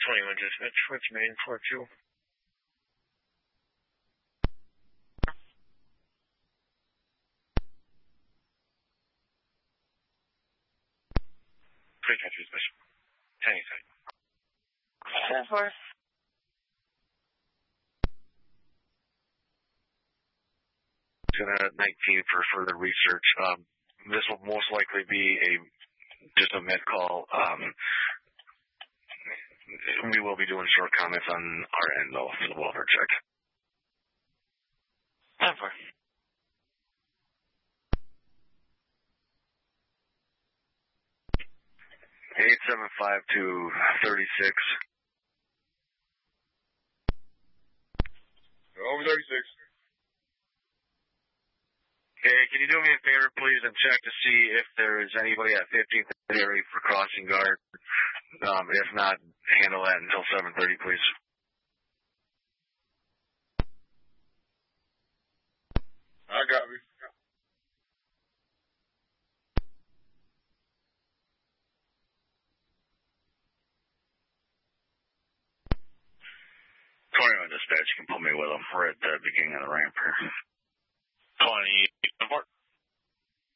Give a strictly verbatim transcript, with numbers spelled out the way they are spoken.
twenty-one dispatch, what's main four two? Three country dispatch. Hang tight. ten four. nineteen for further research. Um, this will most likely be a just a med call. Um, we will be doing short comments on our end though for the welfare check. ten four. eight seven five to thirty-six. Over thirty-six. Hey, can you do me a favor, please, and check to see if there is anybody at fifteenth area for crossing guard? Um, if not, handle that until seven thirty, please. I got me. twenty-one dispatch, you can put me with them. We're at the beginning of the ramp here. twenty, report.